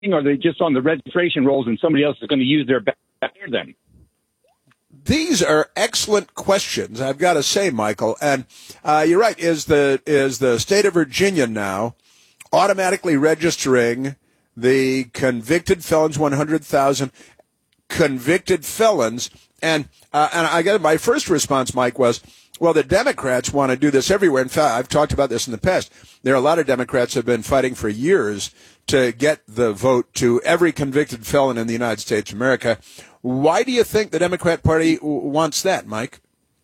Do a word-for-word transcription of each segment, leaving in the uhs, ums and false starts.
or are they just on the registration rolls and somebody else is going to use their back for them? These are excellent questions, I've got to say, Michael. And uh, you're right. Is the is the state of Virginia now automatically registering the convicted felons, one hundred thousand convicted felons? And uh, and I got my first response, Mike, was, well, the Democrats want to do this everywhere. In fact, I've talked about this in the past. There are a lot of Democrats who have been fighting for years to get the vote to every convicted felon in the United States of America. Why do you think the Democrat Party w- wants that, Mike?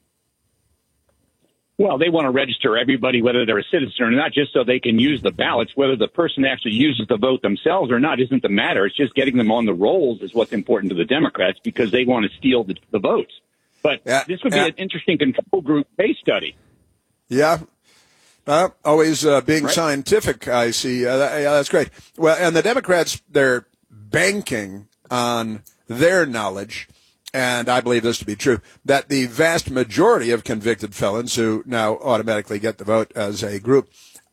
Well, they want to register everybody, whether they're a citizen or not, just so they can use the ballots. Whether the person actually uses the vote themselves or not isn't the matter. It's just getting them on the rolls is what's important to the Democrats because they want to steal the, the votes. But yeah, this would be yeah. an interesting control group case study. Yeah. Uh, always uh, being right. scientific, I see. Uh, that, yeah, that's great. Well, and the Democrats, they're banking on their knowledge, and I believe this to be true, that the vast majority of convicted felons who now automatically get the vote as a group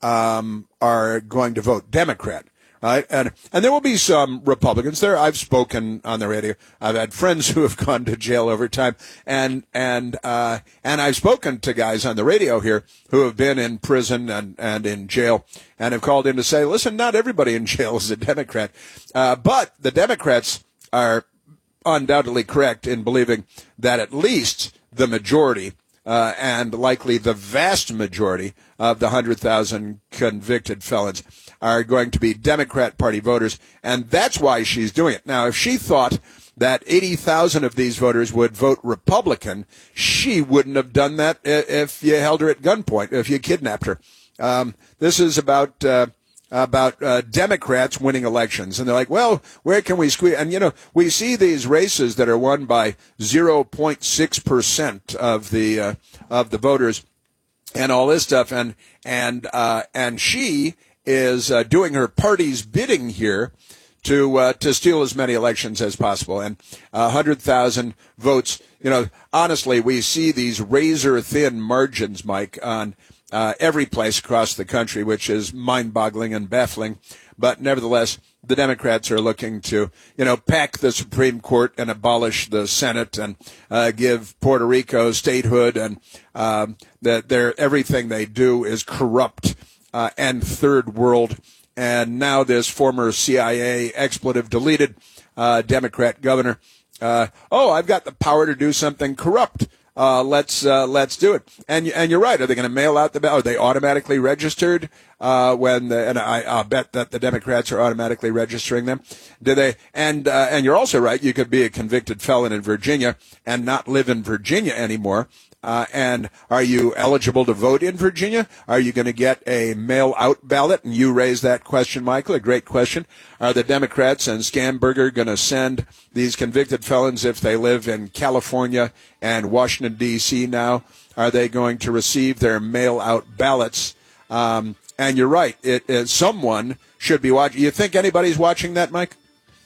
um, are going to vote Democrat. Right? And and there will be some Republicans there. I've spoken on the radio. I've had friends who have gone to jail over time, and and uh, and I've spoken to guys on the radio here who have been in prison and, and in jail, and have called in to say, listen, not everybody in jail is a Democrat, uh, but the Democrats are undoubtedly correct in believing that at least the majority. Uh, and likely the vast majority of the one hundred thousand convicted felons are going to be Democrat Party voters, and that's why she's doing it. Now, if she thought that eighty thousand of these voters would vote Republican, she wouldn't have done that if you held her at gunpoint, if you kidnapped her. Um, this is about... Uh, about uh, Democrats winning elections. And they're like, well, where can we squeeze? And, you know, we see these races that are won by zero point six percent of the uh, of the voters and all this stuff. And and uh, and she is uh, doing her party's bidding here to uh, to steal as many elections as possible. And uh, one hundred thousand votes, you know, honestly, we see these razor-thin margins, Mike, on Uh, every place across the country, which is mind-boggling and baffling. But nevertheless, the Democrats are looking to, you know, pack the Supreme Court and abolish the Senate and uh, give Puerto Rico statehood, and um, that they're, everything they do is corrupt uh, and third world. And now this former C I A expletive-deleted uh, Democrat governor, uh, oh, I've got the power to do something corrupt. Uh, let's uh, let's do it. And and you're right. Are they going to mail out the ballot? Are they automatically registered? Uh, when the, and I I'll bet that the Democrats are automatically registering them. Do they? And uh, and you're also right. You could be a convicted felon in Virginia and not live in Virginia anymore. Uh, and are you eligible to vote in Virginia? Are you going to get a mail-out ballot? And you raised that question, Michael, a great question. Are the Democrats and Scamberger going to send these convicted felons, if they live in California and Washington, D C now, are they going to receive their mail-out ballots? Um, and you're right. It, it, someone should be watching. You think anybody's watching that, Mike?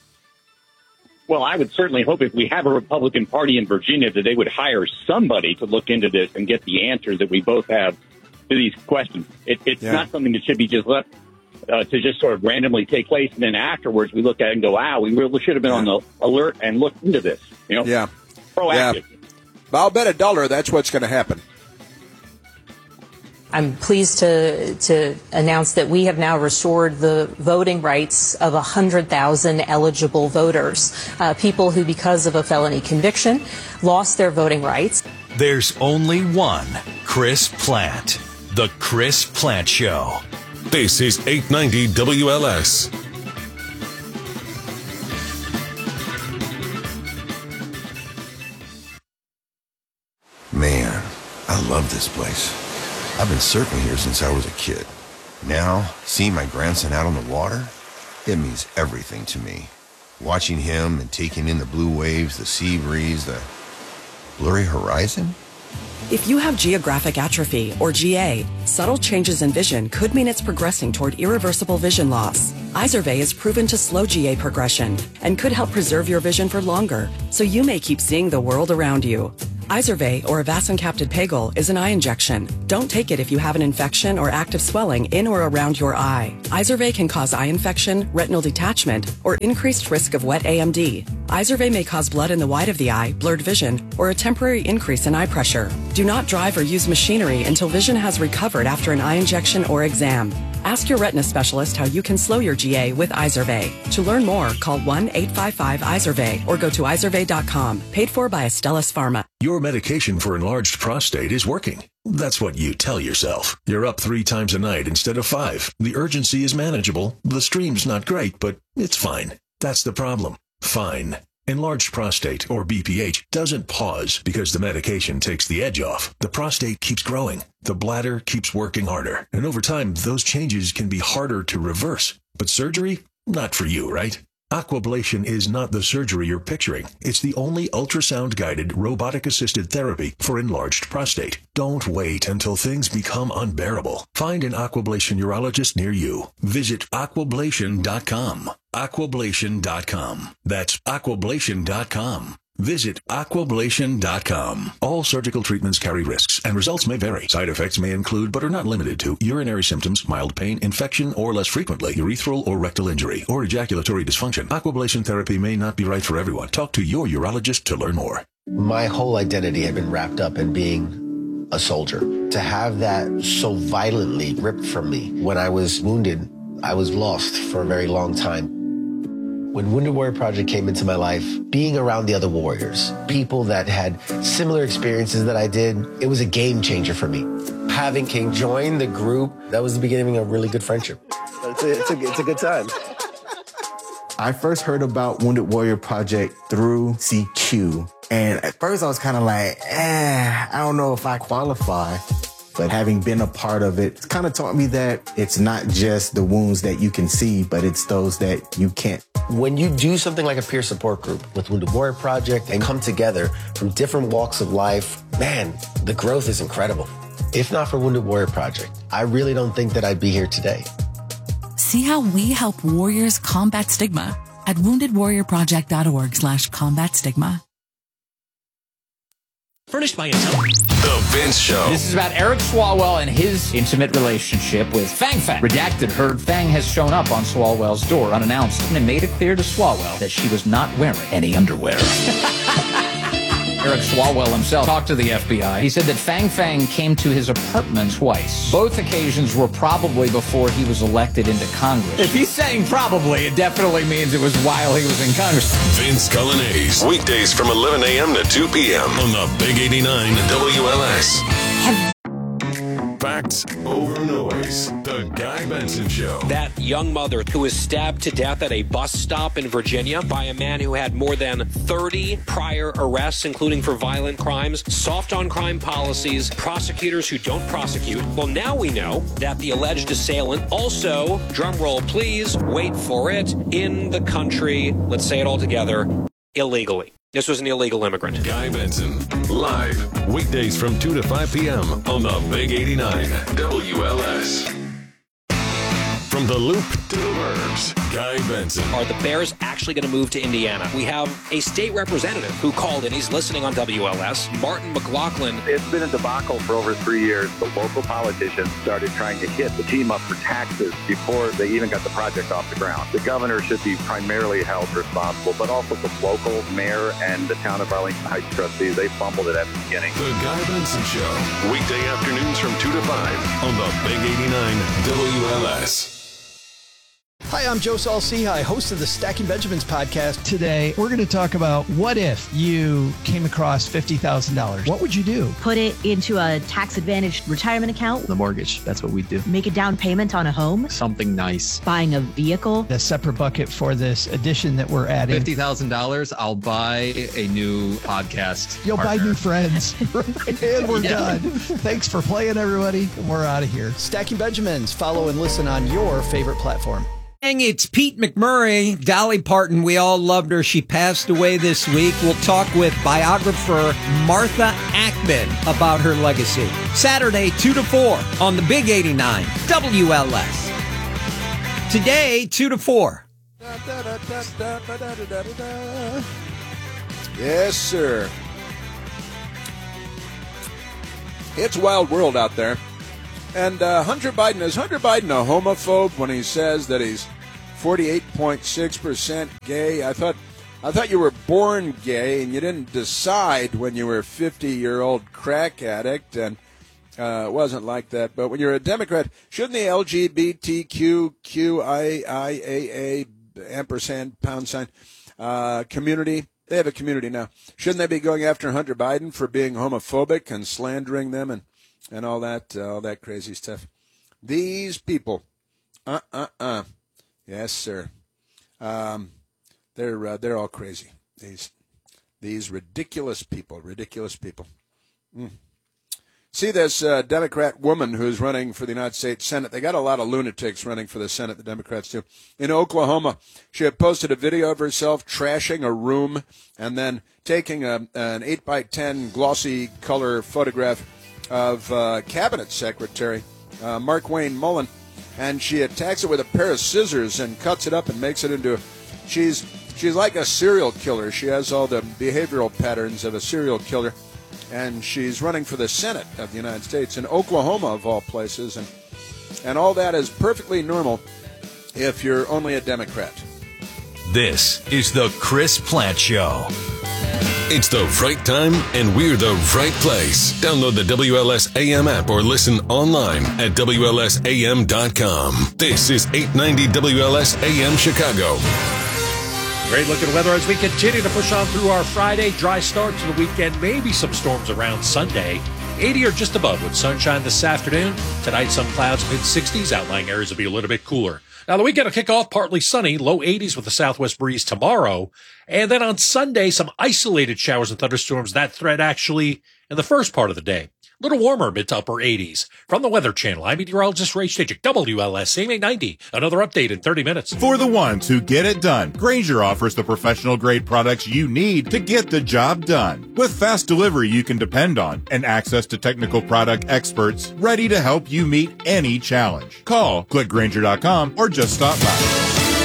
Well, I would certainly hope if we have a Republican Party in Virginia that they would hire somebody to look into this and get the answers that we both have to these questions. It, it's yeah. not something that should be just left uh, to just sort of randomly take place, and then afterwards we look at it and go, wow, we really should have been yeah. on the alert and looked into this. You know, yeah. proactive. Yeah. I'll bet a dollar that's what's going to happen. I'm pleased to to announce that we have now restored the voting rights of one hundred thousand eligible voters, uh, people who, because of a felony conviction, lost their voting rights. There's only one Chris Plante, The Chris Plante Show. This is eight ninety W L S. Man, I love this place. I've been surfing here since I was a kid. Now, seeing my grandson out on the water, it means everything to me. Watching him and taking in the blue waves, the sea breeze, the blurry horizon. If you have geographic atrophy, or G A, subtle changes in vision could mean it's progressing toward irreversible vision loss. Izervay is proven to slow G A progression and could help preserve your vision for longer, so you may keep seeing the world around you. Izervay, or Avacincaptad Pagel, is an eye injection. Don't take it if you have an infection or active swelling in or around your eye. Izervay can cause eye infection, retinal detachment, or increased risk of wet A M D. Izervay may cause blood in the white of the eye, blurred vision, or a temporary increase in eye pressure. Do not drive or use machinery until vision has recovered after an eye injection or exam. Ask your retina specialist how you can slow your G A with Izervay. To learn more, call one eight five five Izervay or go to izervay dot com. Paid for by Astellas Pharma. Your medication for enlarged prostate is working. That's what you tell yourself. You're up three times a night instead of five. The urgency is manageable. The stream's not great, but it's fine. That's the problem. Fine. Enlarged prostate, or B P H, doesn't pause because the medication takes the edge off. The prostate keeps growing. The bladder keeps working harder. And over time, those changes can be harder to reverse. But surgery? Not for you, right? Aquablation is not the surgery you're picturing. It's the only ultrasound-guided, robotic-assisted therapy for enlarged prostate. Don't wait until things become unbearable. Find an Aquablation urologist near you. Visit aquablation dot com. aquablation dot com. That's aquablation dot com. Visit aquablation dot com. All surgical treatments carry risks, and results may vary. Side effects may include, but are not limited to, urinary symptoms, mild pain, infection, or less frequently, urethral or rectal injury, or ejaculatory dysfunction. Aquablation therapy may not be right for everyone. Talk to your urologist to learn more. My whole identity had been wrapped up in being a soldier. To have that so violently ripped from me when I was wounded, I was lost for a very long time. When Wounded Warrior Project came into my life, being around the other warriors, people that had similar experiences that I did, it was a game changer for me. Having King join the group, that was the beginning of a really good friendship. It's a, it's a, it's a good time. I first heard about Wounded Warrior Project through C Q. And at first I was kind of like, eh, I don't know if I qualify. But having been a part of it, it's kind of taught me that it's not just the wounds that you can see, but it's those that you can't. When you do something like a peer support group with Wounded Warrior Project and come together from different walks of life, man, the growth is incredible. If not for Wounded Warrior Project, I really don't think that I'd be here today. See how we help warriors combat stigma at wounded warrior project dot org slash combat stigma. Furnished by Intel. The Vince Show. This is about Eric Swalwell and his intimate relationship with Fang Fang. Redacted heard Fang has shown up on Swalwell's door unannounced and made it clear to Swalwell that she was not wearing any underwear. Eric Swalwell himself talked to the F B I. He said that Fang Fang came to his apartment twice. Both occasions were probably before he was elected into Congress. If he's saying probably, it definitely means it was while he was in Congress. Vince Cullinase. Weekdays from eleven a.m. to two p.m. on the Big eighty-nine W L S. Facts over noise. The Guy Benson Show. That young mother who was stabbed to death at a bus stop in Virginia by a man who had more than thirty prior arrests, including for violent crimes, soft on crime policies, prosecutors who don't prosecute. Well, now we know that the alleged assailant also, drum roll please, wait for it, in the country, let's say it all together, illegally. This was an illegal immigrant. Guy Benson, live, weekdays from two to five p.m. on the Big eighty-nine W L S. From the Loop to the Burbs, Guy Benson. Are the Bears actually going to move to Indiana? We have a state representative who called in. He's listening on W L S. Martin McLaughlin. It's been a debacle for over three years. The local politicians started trying to hit the team up for taxes before they even got the project off the ground. The governor should be primarily held responsible, but also the local mayor and the town of Arlington Heights trustees. They fumbled it at the beginning. The Guy Benson Show. Weekday afternoons from two to five on the Big eighty-nine W L S. Hi, I'm Joe Saul-Sehy, host of the Stacking Benjamins podcast. Today, we're going to talk about what if you came across fifty thousand dollars. What would you do? Put it into a tax-advantaged retirement account. The mortgage, that's what we do. Make a down payment on a home. Something nice. Buying a vehicle. A separate bucket for this addition that we're adding. fifty thousand dollars, I'll buy a new podcast You'll partner. buy new friends. And we're yeah. done. Thanks for playing, everybody. We're out of here. Stacking Benjamins. Follow and listen on your favorite platform. It's Pete McMurray. Dolly Parton, we all loved her. She passed away this week. We'll talk with biographer Martha Ackman about her legacy. Saturday, two to four on the Big eighty-nine W L S. Today, two to four. Yes, sir. It's a wild world out there. And uh, Hunter Biden, is Hunter Biden a homophobe when he says that he's forty-eight point six percent gay? I thought I thought you were born gay and you didn't decide when you were a fifty-year-old crack addict, and uh, it wasn't like that. But when you're a Democrat, shouldn't the L G B T Q Q I I A A ampersand pound sign uh, community, they have a community now, shouldn't they be going after Hunter Biden for being homophobic and slandering them and, and all that uh, all that crazy stuff? These people, uh-uh-uh, yes, sir. Um, they're uh, they're all crazy. These these ridiculous people, ridiculous people. Mm. See this uh, Democrat woman who's running for the United States Senate. They got a lot of lunatics running for the Senate, the Democrats do. In Oklahoma, she had posted a video of herself trashing a room and then taking a, an eight by ten glossy color photograph of uh, Cabinet Secretary uh, Mark Wayne Mullen, and she attacks it with a pair of scissors and cuts it up and makes it into a, she's she's like a serial killer. She has all the behavioral patterns of a serial killer. And she's running for the Senate of the United States in Oklahoma, of all places. And and all that is perfectly normal if you're only a Democrat. This is the Chris Plante Show. It's the right time, and we're the right place. Download the W L S A M app or listen online at W L S A M dot com. This is eight ninety W L S A M Chicago. Great look at weather as we continue to push on through our Friday. Dry start to the weekend. Maybe some storms around Sunday. eighty or just above with sunshine this afternoon. Tonight, some clouds, mid sixties. Outlying areas will be a little bit cooler. Now, the weekend will kick off partly sunny, low eighties with a southwest breeze tomorrow. And then on Sunday, some isolated showers and thunderstorms. That threat actually in the first part of the day. A little warmer, mid to upper eighties. From the Weather Channel, I'm meteorologist Ray Stachik, W L S A M eight ninety. Another update in thirty minutes. For the ones who get it done, Grainger offers the professional-grade products you need to get the job done. With fast delivery you can depend on and access to technical product experts ready to help you meet any challenge. Call, click Grainger dot com, or just stop by.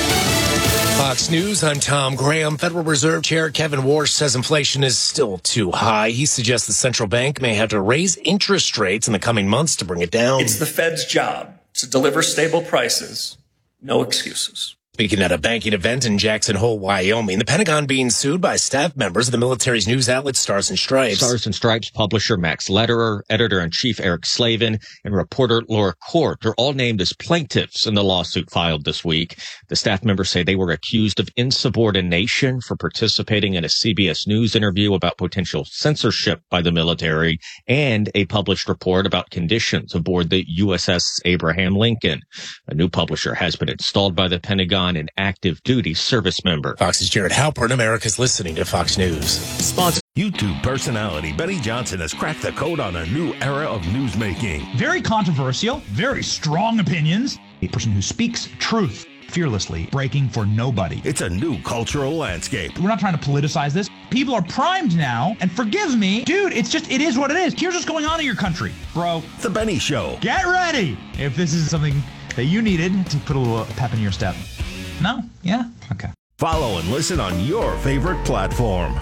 Fox News, I'm Tom Graham. Federal Reserve Chair Kevin Warsh says inflation is still too high. He suggests the central bank may have to raise interest rates in the coming months to bring it down. It's the Fed's job to deliver stable prices. No excuses. Speaking at a banking event in Jackson Hole, Wyoming, the Pentagon being sued by staff members of the military's news outlet Stars and Stripes. Stars and Stripes publisher Max Lederer, editor-in-chief Eric Slavin, and reporter Laura Court are all named as plaintiffs in the lawsuit filed this week. The staff members say they were accused of insubordination for participating in a C B S News interview about potential censorship by the military and a published report about conditions aboard the U S S Abraham Lincoln. A new publisher has been installed by the Pentagon, an active duty service member. Fox's Jared Halpern, America's listening to Fox News. Sponsor. YouTube personality Benny Johnson has cracked the code on a new era of newsmaking. Very controversial, very strong opinions. A person who speaks truth fearlessly, breaking for nobody. It's a new cultural landscape. We're not trying to politicize this. People are primed now, and forgive me, dude, it's just, it is what it is. Here's what's going on in your country, bro. The Benny Show. Get ready if this is something that you needed to put a little pep in your step. No? Yeah? Okay. Follow and listen on your favorite platform.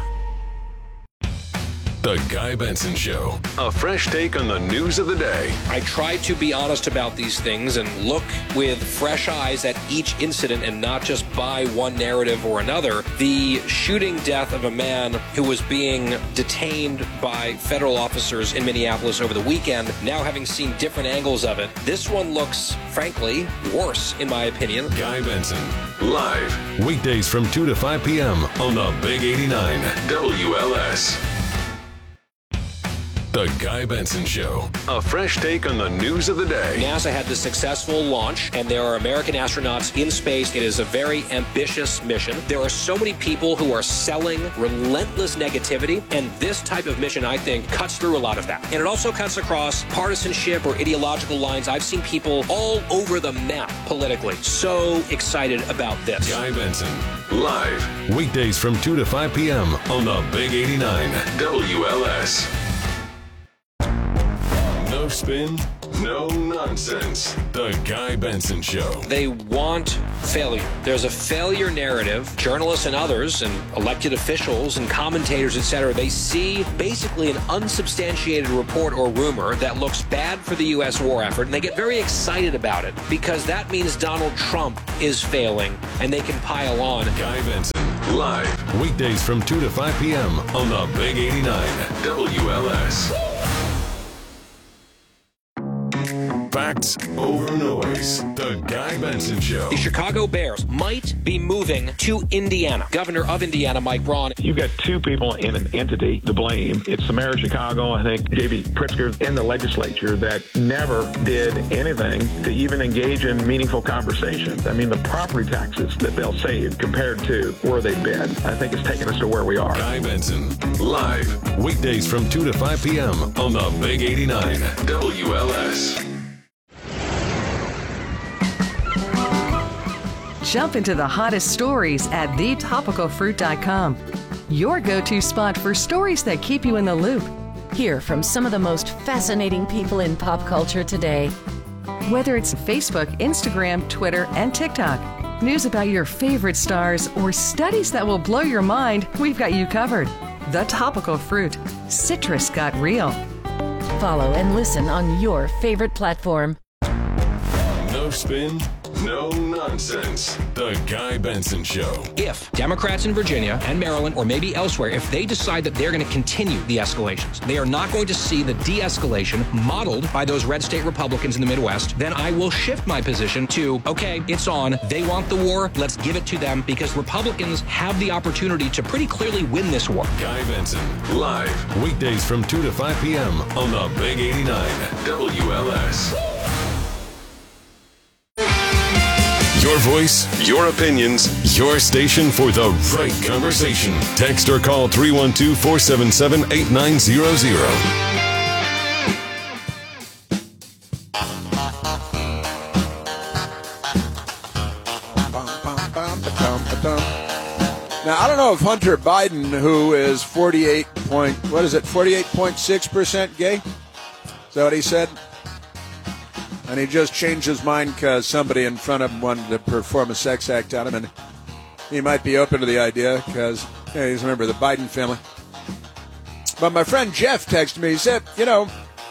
The Guy Benson Show. A fresh take on the news of the day. I try to be honest about these things and look with fresh eyes at each incident and not just buy one narrative or another. The shooting death of a man who was being detained by federal officers in Minneapolis over the weekend, now having seen different angles of it, this one looks, frankly, worse, in my opinion. Guy Benson, live, weekdays from two to five p.m. on the Big eighty-nine W L S. The Guy Benson Show. A fresh take on the news of the day. NASA had the successful launch, and there are American astronauts in space. It is a very ambitious mission. There are so many people who are selling relentless negativity, and this type of mission, I think, cuts through a lot of that. And it also cuts across partisanship or ideological lines. I've seen people all over the map politically. So excited about this. Guy Benson, live, weekdays from two to five p.m. on the Big eighty-nine W L S. No spin, no nonsense. The Guy Benson Show. They want failure. There's a failure narrative. Journalists and others and elected officials and commentators, et cetera, they see basically an unsubstantiated report or rumor that looks bad for the U S war effort, and they get very excited about it because that means Donald Trump is failing, and they can pile on. Guy Benson, live, weekdays from two to five p.m. on the Big eighty-nine W L S. Facts over noise. The Guy Benson Show. The Chicago Bears might be moving to Indiana. Governor of Indiana, Mike Braun. You've got two people in an entity to blame. It's the mayor of Chicago, I think, J B Pritzker, and the legislature that never did anything to even engage in meaningful conversations. I mean, the property taxes that they'll save compared to where they've been, I think it's taken us to where we are. Guy Benson, live, weekdays from two to five p.m. on the Big eighty-nine W L S. Jump into the hottest stories at the topical fruit dot com. Your go-to spot for stories that keep you in the loop. Hear from some of the most fascinating people in pop culture today. Whether it's Facebook, Instagram, Twitter, and TikTok, news about your favorite stars, or studies that will blow your mind, we've got you covered. The Topical Fruit. Citrus got real. Follow and listen on your favorite platform. No spin, no nonsense. The Guy Benson Show. If Democrats in Virginia and Maryland, or maybe elsewhere, if they decide that they're going to continue the escalations, they are not going to see the de-escalation modeled by those red state Republicans in the Midwest, then I will shift my position to, okay, it's on. They want the war. Let's give it to them, because Republicans have the opportunity to pretty clearly win this war. Guy Benson, live, weekdays from two to five p.m. on the Big eighty-nine W L S. Your voice, your opinions, your station for the right conversation. Text or call three one two, four seven seven, eight nine zero zero. Now, I don't know if Hunter Biden, who is forty-eight point, what is it, forty-eight point six percent gay? Is that what he said? And he just changed his mind because somebody in front of him wanted to perform a sex act on him, and he might be open to the idea because yeah, he's a member of the Biden family. But my friend Jeff texted me. He said, you know,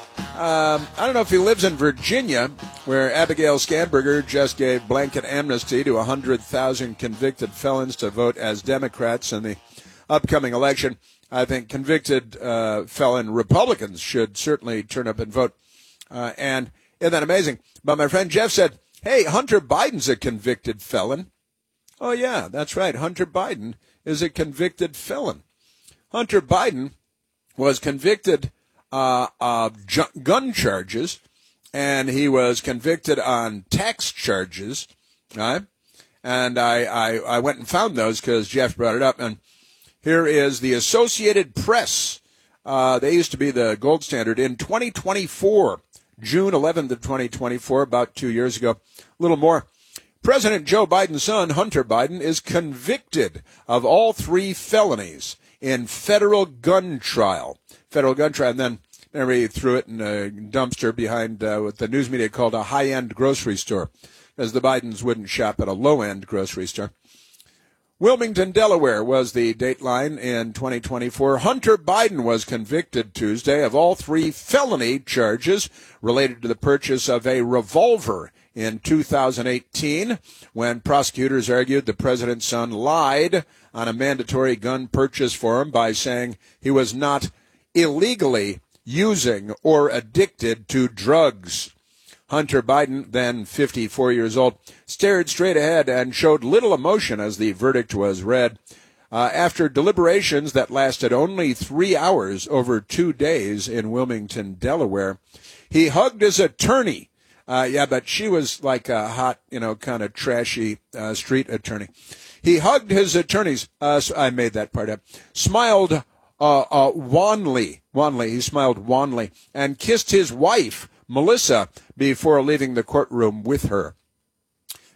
um, I don't know if he lives in Virginia, where Abigail Scanberger just gave blanket amnesty to one hundred thousand convicted felons to vote as Democrats in the upcoming election. I think convicted uh, felon Republicans should certainly turn up and vote. Uh, and isn't that amazing? But my friend Jeff said, hey, Hunter Biden's a convicted felon. Oh, yeah, that's right. Hunter Biden is a convicted felon. Hunter Biden was convicted uh, of ju- gun charges, and he was convicted on tax charges. Right? And I, I, I went and found those because Jeff brought it up. And here is the Associated Press. Uh, they used to be the gold standard in twenty twenty-four. June eleventh of twenty twenty-four, about two years ago, a little more. President Joe Biden's son, Hunter Biden, is convicted of all three felonies in federal gun trial. Federal gun trial, and then they threw it in a dumpster behind uh, what the news media called a high-end grocery store, as the Bidens wouldn't shop at a low-end grocery store. Wilmington, Delaware was the dateline in twenty twenty-four. Hunter Biden was convicted Tuesday of all three felony charges related to the purchase of a revolver in two thousand eighteen, when prosecutors argued the president's son lied on a mandatory gun purchase form by saying he was not illegally using or addicted to drugs. Hunter Biden, then fifty-four years old, stared straight ahead and showed little emotion as the verdict was read. Uh, after deliberations that lasted only three hours over two days in Wilmington, Delaware, he hugged his attorney. Uh, yeah, but she was like a hot, you know, kind of trashy uh, street attorney. He hugged his attorneys. Uh, I made that part up. Smiled uh, uh, wanly, wanly. He smiled wanly and kissed his wife, Melissa, before leaving the courtroom with her.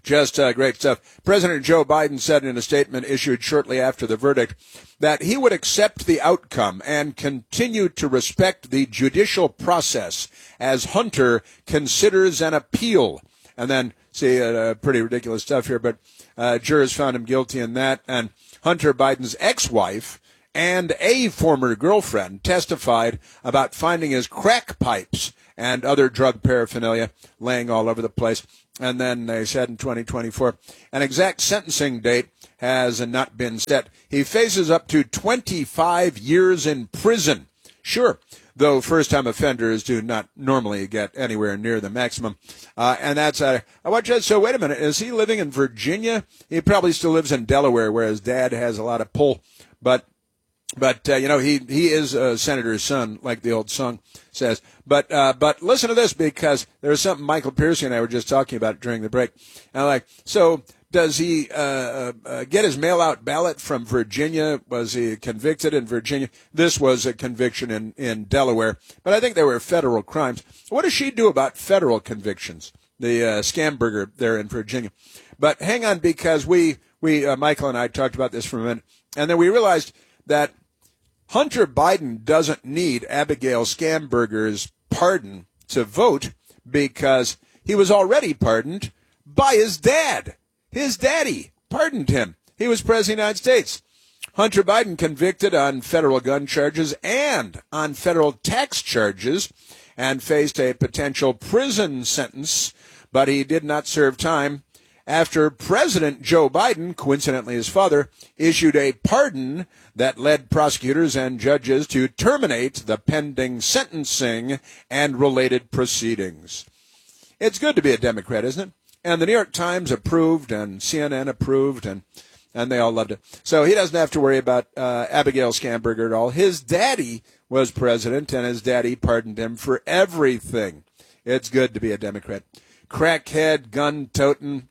Just uh, great stuff. President Joe Biden said in a statement issued shortly after the verdict that he would accept the outcome and continue to respect the judicial process as Hunter considers an appeal. And then, see, uh, pretty ridiculous stuff here, but uh, jurors found him guilty in that. And Hunter Biden's ex-wife and a former girlfriend testified about finding his crack pipes and other drug paraphernalia laying all over the place. And then they said in twenty twenty-four, an exact sentencing date has not been set. He faces up to twenty-five years in prison. Sure, though first-time offenders do not normally get anywhere near the maximum. Uh, and that's, uh, I watch that. So wait a minute, is he living in Virginia? He probably still lives in Delaware, where his dad has a lot of pull. But But, uh, you know, he, he is a senator's son, like the old song says. But, uh, but listen to this, because there was something Michael Piercy and I were just talking about during the break. And I'm like, so does he, uh, uh, get his mail-out ballot from Virginia? Was he convicted in Virginia? This was a conviction in, in Delaware. But I think they were federal crimes. What does she do about federal convictions? The, uh, Scamberger there in Virginia. But hang on, because we, we, uh, Michael and I talked about this for a minute. And then we realized that Hunter Biden doesn't need Abigail Scamberger's pardon to vote, because he was already pardoned by his dad. His daddy pardoned him. He was president of the United States. Hunter Biden convicted on federal gun charges and on federal tax charges and faced a potential prison sentence, but he did not serve time after President Joe Biden, coincidentally his father, issued a pardon that led prosecutors and judges to terminate the pending sentencing and related proceedings. It's good to be a Democrat, isn't it? And the New York Times approved, and C N N approved, and, and they all loved it. So he doesn't have to worry about uh, Abigail Scamberger at all. His daddy was president, and his daddy pardoned him for everything. It's good to be a Democrat. Crackhead, gun-toting,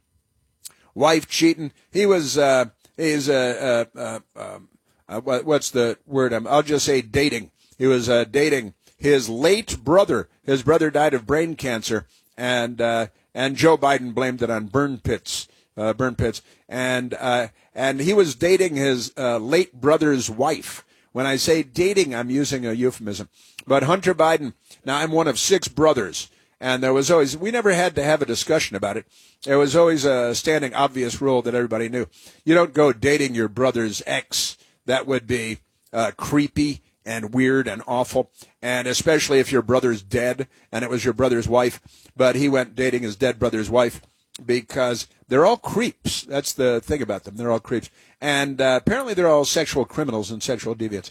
wife cheating. He was, uh, he's, uh, uh, uh, um, uh, what's the word? Um, I'll just say dating. He was, uh, dating his late brother. His brother died of brain cancer, and, uh, and Joe Biden blamed it on burn pits, uh, burn pits. And, uh, and he was dating his, uh, late brother's wife. When I say dating, I'm using a euphemism. But Hunter Biden, now I'm one of six brothers. And there was always, we never had to have a discussion about it. There was always a standing obvious rule that everybody knew. You don't go dating your brother's ex. That would be uh, creepy and weird and awful. And especially if your brother's dead and it was your brother's wife. But he went dating his dead brother's wife because they're all creeps. That's the thing about them. They're all creeps. And uh, apparently they're all sexual criminals and sexual deviants.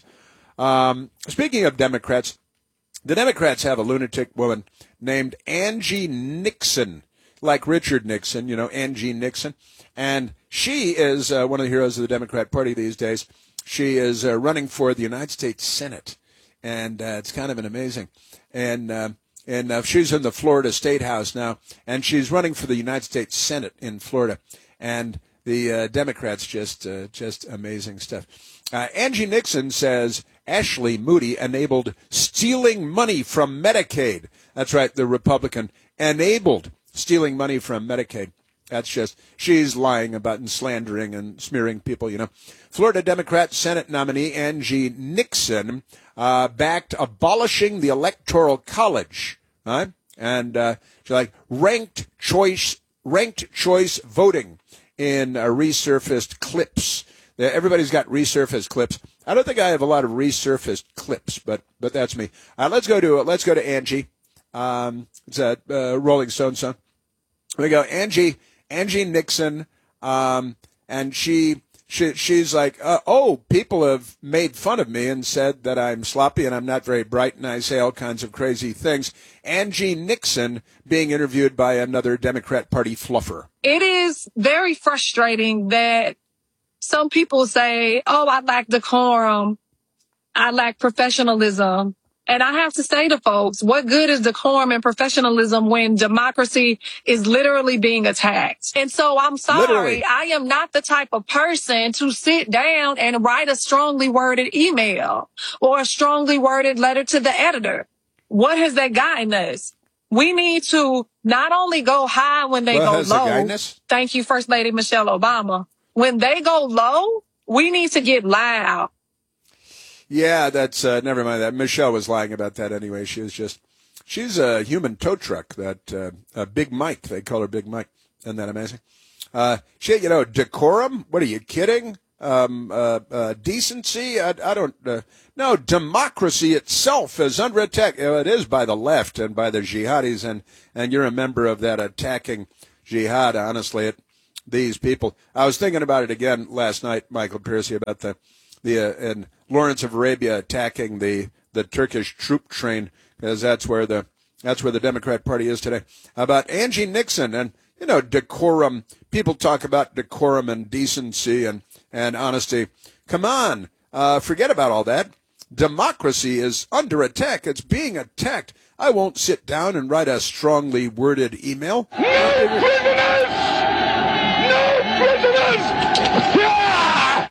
Um, speaking of Democrats, the Democrats have a lunatic woman named Angie Nixon, like Richard Nixon, you know, Angie Nixon. And she is uh, one of the heroes of the Democrat Party these days. She is uh, running for the United States Senate. And uh, it's kind of an amazing. And uh, and uh, she's in the Florida State House now. And she's running for the United States Senate in Florida. And the uh, Democrats, just uh, just amazing stuff. Uh, Angie Nixon says Ashley Moody enabled stealing money from Medicaid. That's right, the Republican enabled stealing money from Medicaid. That's just, she's lying about and slandering and smearing people, you know. Florida Democrat Senate nominee Angie Nixon uh, backed abolishing the Electoral College, right? And uh, she's like ranked choice, ranked choice voting in uh, resurfaced clips. Everybody's got resurfaced clips. I don't think I have a lot of resurfaced clips, but but that's me. Uh, let's go to let's go to Angie. Um, it's a uh, Rolling Stone song. Here we go, Angie Angie Nixon, um, and she she she's like, uh, oh, people have made fun of me and said that I'm sloppy and I'm not very bright and I say all kinds of crazy things. Angie Nixon being interviewed by another Democrat Party fluffer. It is very frustrating that some people say, oh, I lack decorum, I lack professionalism. And I have to say to folks, what good is decorum and professionalism when democracy is literally being attacked? And so I'm sorry, literally. I am not the type of person to sit down and write a strongly worded email or a strongly worded letter to the editor. What has that gotten us? We need to not only go high when they well, go low. Guidance? Thank you, First Lady Michelle Obama. When they go low, we need to get loud. Yeah, that's, uh, never mind that. Michelle was lying about that anyway. She was just, she's a human tow truck, that, uh, uh Big Mike. They call her Big Mike. Isn't that amazing? Uh, she, you know, decorum? What are you kidding? Um, uh, uh, decency? I, I don't, uh, no, democracy itself is under attack. It is by the left and by the jihadis, and, and you're a member of that attacking jihad, honestly, it, these people. I was thinking about it again last night, Michael Piercy, about the, the, uh, and Lawrence of Arabia attacking the, the Turkish troop train, because that's where the, that's where the Democrat Party is today. About Angie Nixon and, you know, decorum. People talk about decorum and decency and, and honesty. Come on, uh, forget about all that. Democracy is under attack. It's being attacked. I won't sit down and write a strongly worded email. No prisoners! No prisoners! Yeah!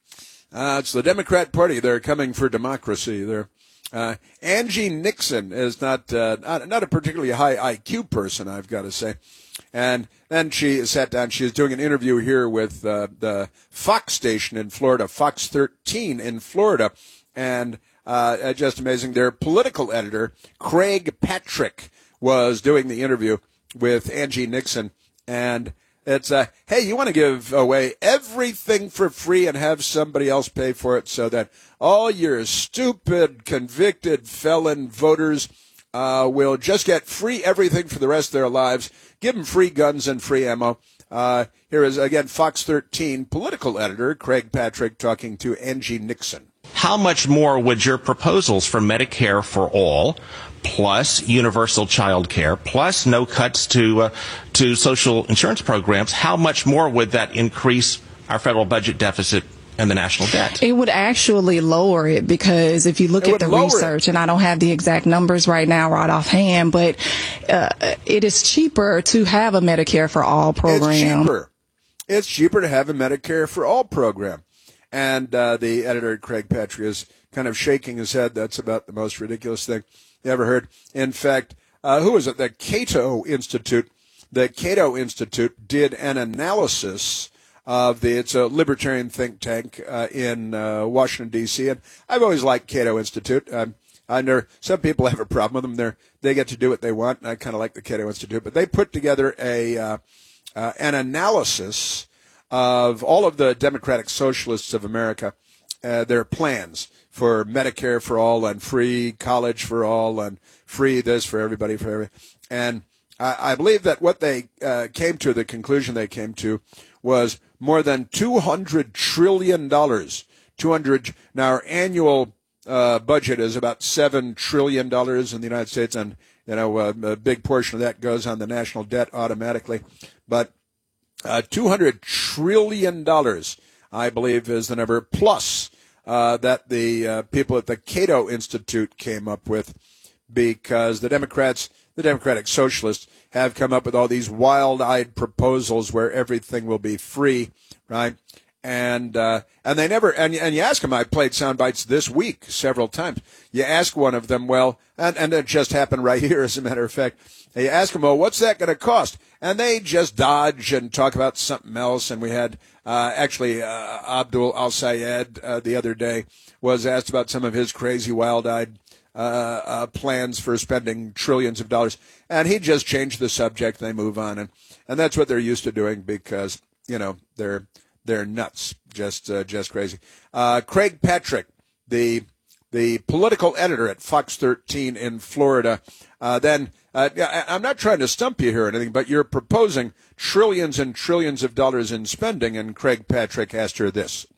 Uh, it's the Democrat Party. They're coming for democracy. They're, uh, Angie Nixon is not, uh, not, not a particularly high I Q person, I've got to say. And then she sat down. She was doing an interview here with uh, the Fox station in Florida, Fox thirteen in Florida. And uh, just amazing. Their political editor, Craig Patrick, was doing the interview with Angie Nixon. And it's, uh, hey, you want to give away everything for free and have somebody else pay for it so that all your stupid, convicted felon voters uh, will just get free everything for the rest of their lives. Give them free guns and free ammo. Uh, here is, again, Fox thirteen political editor Craig Patrick talking to Angie Nixon. How much more would your proposals for Medicare for all, plus universal child care, plus no cuts to uh, to social insurance programs, how much more would that increase our federal budget deficit and the national debt? It would actually lower it, because if you look It at the would lower research, and I don't have the exact numbers right now right offhand, but uh, it is cheaper to have a Medicare for all program. It's cheaper. It's cheaper to have a Medicare for all program. And uh, the editor, Craig Patrick, is kind of shaking his head. That's about the most ridiculous thing you ever heard. In fact, uh, who was it? The Cato Institute. The Cato Institute did an analysis of the, it's a libertarian think tank uh, in uh, Washington, D C, and I've always liked Cato Institute. Um, I know some people have a problem with them. They're, they get to do what they want, and I kind of like the Cato Institute. But they put together a uh, uh, an analysis of all of the Democratic Socialists of America, uh, their plans for Medicare for all and free college for all and free this for everybody, for everybody. And I, I believe that what they uh, came to, the conclusion they came to, was more than two hundred trillion dollars. two hundred Now, our annual uh, budget is about seven trillion dollars in the United States, and you know uh, a big portion of that goes on the national debt automatically. But uh, two hundred trillion dollars, I believe, is the number, plus uh, that the uh, people at the Cato Institute came up with, because the Democrats, the Democratic Socialists, have come up with all these wild-eyed proposals where everything will be free, right? And uh, and they never, and, and you ask them, I played sound bites this week several times. You ask one of them, well, and, and it just happened right here, as a matter of fact. You ask them, well, what's that going to cost? And they just dodge and talk about something else. And we had, uh, actually, uh, Abdul Al-Sayed uh, the other day was asked about some of his crazy, wild-eyed Uh, uh, plans for spending trillions of dollars, and he just changed the subject. They move on, and and that's what they're used to doing, because you know they're they're nuts, just uh, just crazy. Uh, Craig Patrick, the the political editor at Fox thirteen in Florida. Uh, then uh, I'm not trying to stump you here or anything, but you're proposing trillions and trillions of dollars in spending, and Craig Patrick asked her this.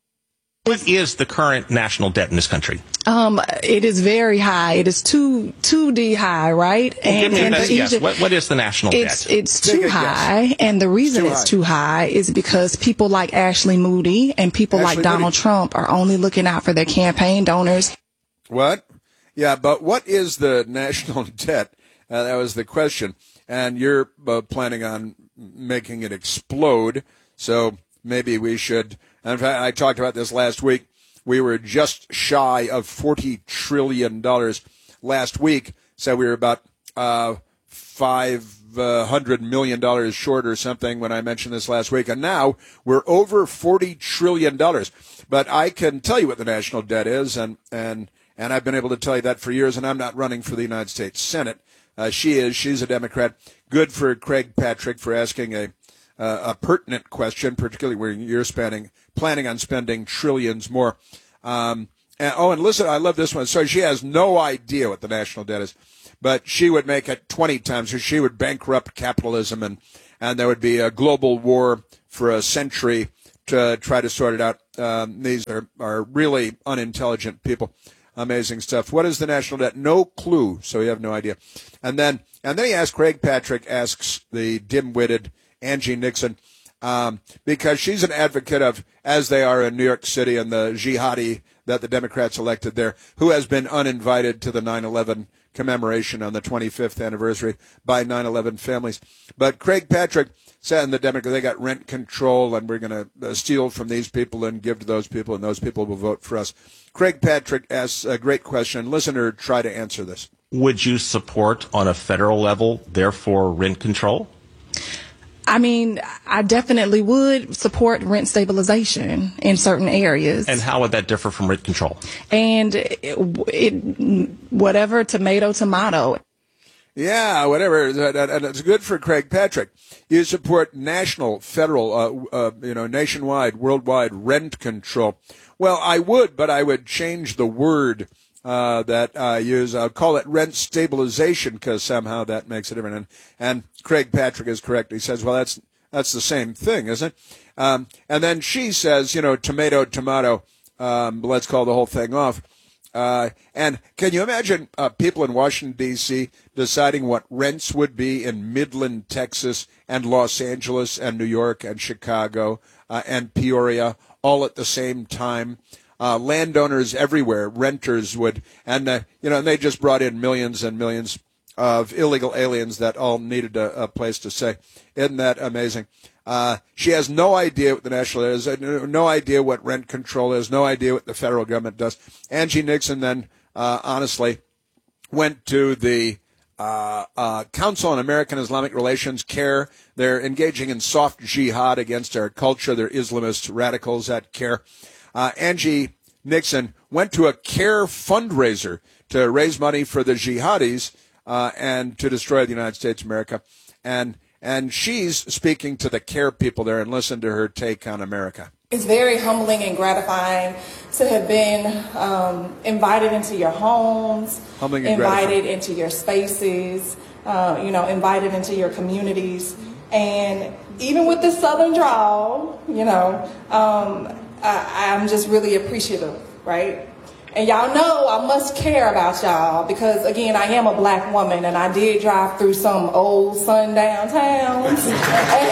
What is the current national debt in this country? Um, it is very high. It is too too D high, right? Well, and, give me and best the, guess. What, what is the national it's, debt? It's too high, and the reason it's too, it's too high is because people like Ashley Moody and people Ashley like Donald Moody. Trump are only looking out for their campaign donors. What? Yeah, but what is the national debt? Uh, that was the question. And you're uh, planning on making it explode, so maybe we should. In fact, I talked about this last week. We were just shy of forty trillion dollars last week, so we were about uh, five hundred million dollars short or something when I mentioned this last week. And now we're over forty trillion dollars. But I can tell you what the national debt is, and, and, and I've been able to tell you that for years, and I'm not running for the United States Senate. Uh, she is. She's a Democrat. Good for Craig Patrick for asking a uh, a pertinent question, particularly where you're spending, planning on spending trillions more. Um, and, oh, and listen, I love this one. So she has no idea what the national debt is, but she would make it twenty times. So she would bankrupt capitalism, and, and there would be a global war for a century to try to sort it out. Um, these are, are really unintelligent people. Amazing stuff. What is the national debt? No clue, so you have no idea. And then and then he asks, Craig Patrick asks the dim-witted Angie Nixon, um, because she's an advocate of, as they are in New York City and the jihadi that the Democrats elected there, who has been uninvited to the nine eleven commemoration on the twenty-fifth anniversary by nine eleven families. But Craig Patrick said, and the Democrats, they got rent control, and we're going to steal from these people and give to those people, and those people will vote for us. Craig Patrick asks a great question. Listener, try to answer this. Would you support on a federal level, therefore, rent control? I mean, I definitely would support rent stabilization in certain areas. And how would that differ from rent control? And it, it, whatever, tomato, tomato. Yeah, whatever. And it's good for Craig Patrick. You support national, federal, uh, uh, you know, nationwide, worldwide rent control. Well, I would, but I would change the word uh, that I use. I'll call it rent stabilization, because somehow that makes it different. And, and Craig Patrick is correct. He says, well, that's that's the same thing, isn't it? Um, and then she says, you know, tomato, tomato. Um, let's call the whole thing off. Uh, and can you imagine uh, people in Washington, D C deciding what rents would be in Midland, Texas, and Los Angeles, and New York, and Chicago, uh, and Peoria, all at the same time? Uh, landowners everywhere, renters would, and, uh, you know, and they just brought in millions and millions of illegal aliens that all needed a, a place to stay. Isn't that amazing? Uh, she has no idea what the national is, no idea what rent control is, no idea what the federal government does. Angie Nixon then, uh, honestly, went to the uh, uh, Council on American Islamic Relations, CARE. They're engaging in soft jihad against our culture. They're Islamist radicals at CARE. Uh, Angie Nixon went to a CARE fundraiser to raise money for the jihadis uh, and to destroy the United States of America. And And she's speaking to the CARE people there, and listen to her take on America. It's very humbling and gratifying to have been um, invited into your homes, humbling and invited gratifying. into your spaces, uh, you know, invited into your communities. And even with the Southern drawl, you know, um, I, I'm just really appreciative, right? And y'all know I must care about y'all because, again, I am a black woman and I did drive through some old sundown towns. and,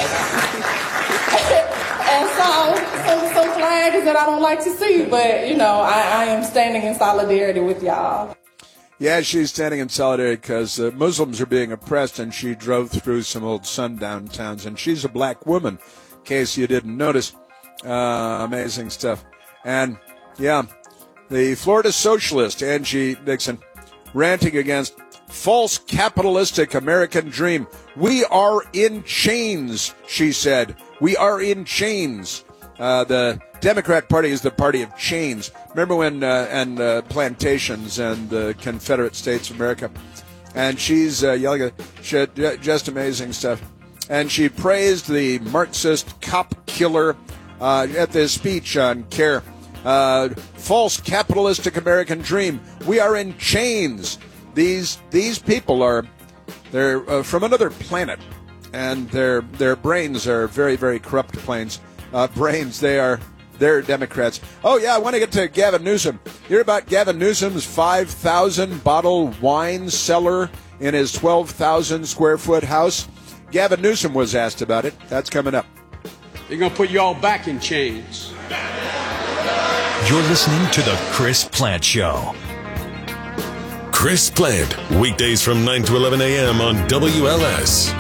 and saw some, some flags that I don't like to see, but, you know, I, I am standing in solidarity with y'all. Yeah, she's standing in solidarity because uh, Muslims are being oppressed, and she drove through some old sundown towns. And she's a black woman, in case you didn't notice. Uh, amazing stuff. And, yeah. The Florida socialist, Angie Nixon, ranting against false capitalistic American dream. We are in chains, she said. We are in chains. Uh, the Democrat Party is the party of chains. Remember when, uh, and uh, plantations and the Confederate States of America. And she's uh, yelling at, she, just amazing stuff. And she praised the Marxist cop killer uh, at this speech on CARE. Uh, false capitalistic American dream. We are in chains. These these people are they're uh, from another planet, and their their brains are very very corrupt planes. Uh, brains. They are they're Democrats. Oh yeah, I want to get to Gavin Newsom. Hear about Gavin Newsom's five thousand bottle wine cellar in his twelve thousand square foot house? Gavin Newsom was asked about it. That's coming up. They're gonna put you all back in chains. You're listening to The Chris Plant Show. Chris Plant, weekdays from nine to eleven a.m. on W L S.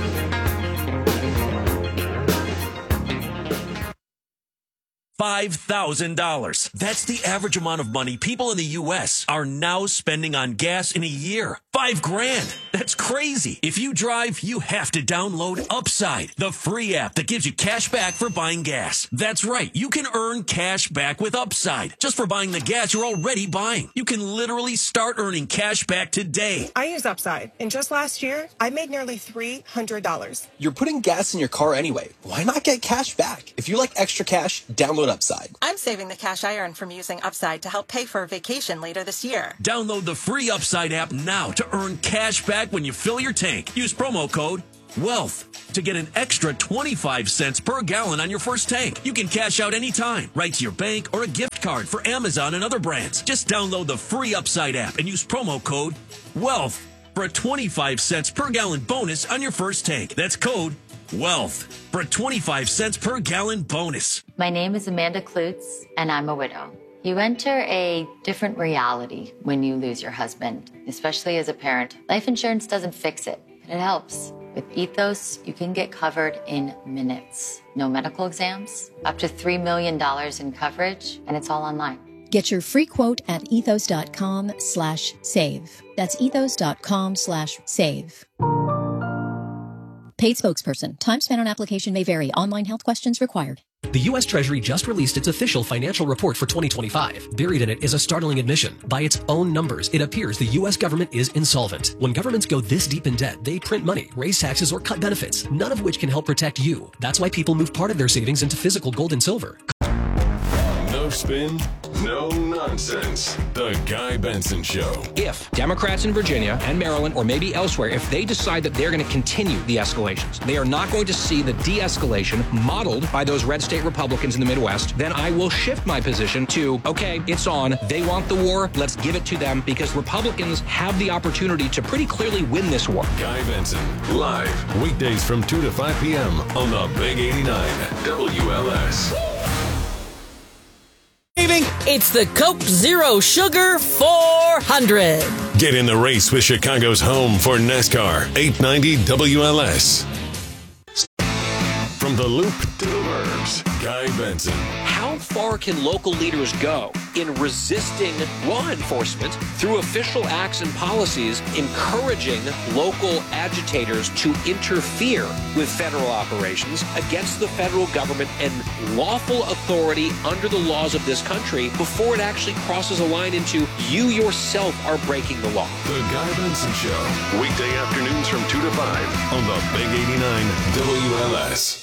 five thousand dollars. That's the average amount of money people in the U S are now spending on gas in a year. Five grand. That's crazy. If you drive, you have to download Upside, the free app that gives you cash back for buying gas. That's right. You can earn cash back with Upside just for buying the gas you're already buying. You can literally start earning cash back today. I use Upside, and just last year, I made nearly three hundred dollars. You're putting gas in your car anyway. Why not get cash back? If you like extra cash, download Upside. I'm saving the cash I earn from using Upside to help pay for a vacation later this year. Download the free Upside app now to earn cash back when you fill your tank. Use promo code WEALTH to get an extra twenty-five cents per gallon on your first tank. You can cash out anytime, right to your bank or a gift card for Amazon and other brands. Just download the free Upside app and use promo code WEALTH for a twenty-five cents per gallon bonus on your first tank. That's code WEALTH for a twenty-five cents per gallon bonus. My name is Amanda Klutz, and I'm a widow. You enter a different reality when you lose your husband, especially as a parent. Life insurance doesn't fix it, but it helps. With Ethos, you can get covered in minutes. No medical exams, up to three million dollars in coverage, and it's all online. Get your free quote at ethos.com slash save. That's ethos.com slash save. Paid spokesperson. Time spent on application may vary. Online health questions required. The U S Treasury just released its official financial report for twenty twenty-five. Buried in it is a startling admission. By its own numbers, it appears the U S government is insolvent. When governments go this deep in debt, they print money, raise taxes, or cut benefits, none of which can help protect you. That's why people move part of their savings into physical gold and silver. No spin, no nonsense. The Guy Benson Show. If Democrats in Virginia and Maryland, or maybe elsewhere, if they decide that they're going to continue the escalations, they are not going to see the de-escalation modeled by those red state Republicans in the Midwest, then I will shift my position to, okay, it's on. They want the war. Let's give it to them, because Republicans have the opportunity to pretty clearly win this war. Guy Benson, live, weekdays from two to five p.m. on the Big eighty-nine W L S. It's the Coke Zero Sugar four hundred. Get in the race with Chicago's home for NASCAR, eight ninety W L S. From the Loop to the Burbs, Guy Benson. How far can local leaders go in resisting law enforcement through official acts and policies, encouraging local agitators to interfere with federal operations against the federal government and lawful authority under the laws of this country before it actually crosses a line into you yourself are breaking the law? The Guy Benson Show, weekday afternoons from two to five on the Big eighty-nine W L S.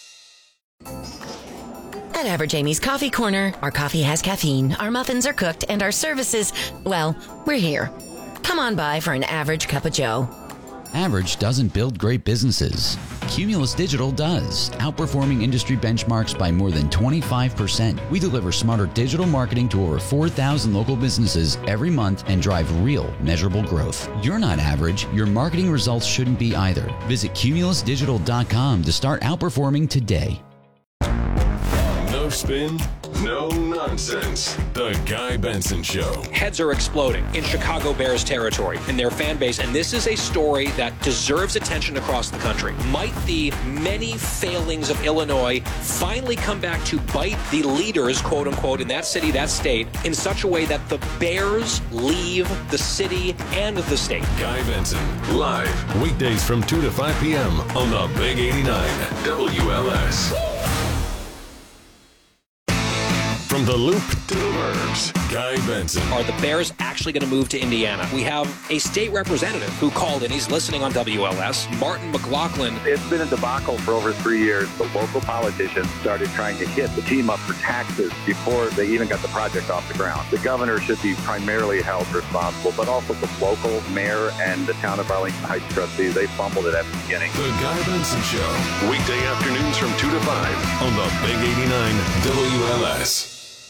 At Average Amy's Coffee Corner, our coffee has caffeine, our muffins are cooked, and our services, well, we're here. Come on by for an average cup of joe. Average doesn't build great businesses. Cumulus Digital does, outperforming industry benchmarks by more than twenty-five percent. We deliver smarter digital marketing to over four thousand local businesses every month and drive real, measurable growth. You're not average. Your marketing results shouldn't be either. Visit cumulus digital dot com to start outperforming today. No spin, no nonsense. The Guy Benson Show. Heads are exploding in Chicago Bears territory in their fan base, and this is a story that deserves attention across the country. Might the many failings of Illinois finally come back to bite the leaders, quote unquote, in that city, that state, in such a way that the Bears leave the city and the state? Guy Benson, live, weekdays from two to five p.m. on the Big eighty-nine W L S. From the Loop to the Burbs, Guy Benson. Are the Bears actually going to move to Indiana? We have a state representative who called in. He's listening on W L S, Martin McLaughlin. It's been a debacle for over three years. The local politicians started trying to hit the team up for taxes before they even got the project off the ground. The governor should be primarily held responsible, but also the local mayor and the town of Arlington Heights trustees. They fumbled it at the beginning. The Guy Benson Show, weekday afternoons from two to five on the Big eighty-nine W L S.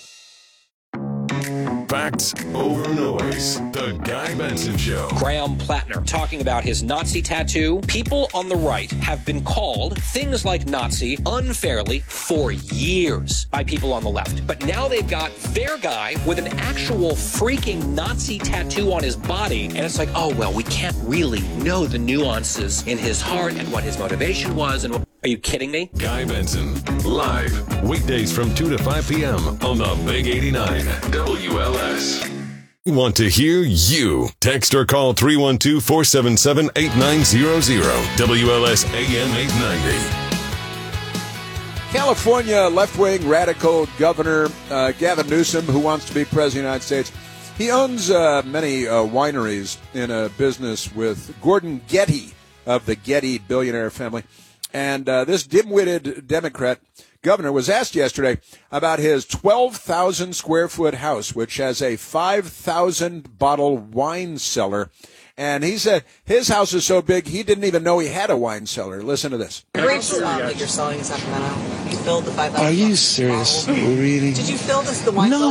Facts over noise. The Guy Benson Show. Graham Plattner talking about his Nazi tattoo. People on the right have been called things like Nazi unfairly for years by people on the left. But now they've got their guy with an actual freaking Nazi tattoo on his body. And it's like, oh, well, we can't really know the nuances in his heart and what his motivation was. And are you kidding me? Guy Benson, live, weekdays from two to five p.m. on the Big eighty-nine W L S. We want to hear you. Text or call three one two, four seven seven, eight nine zero zero. W L S A M eight ninety. California left-wing radical governor uh, Gavin Newsom, who wants to be president of the United States, he owns uh, many uh, wineries in a business with Gordon Getty of the Getty billionaire family. And uh, this dim-witted Democrat governor was asked yesterday about his twelve thousand square foot house, which has a five thousand bottle wine cellar. And he said his house is so big he didn't even know he had a wine cellar. Listen to this. Grapes um, that you're selling in Sacramento. You filled the five thousand. Are you serious? Really? Did you fill this the wine? No. cellar?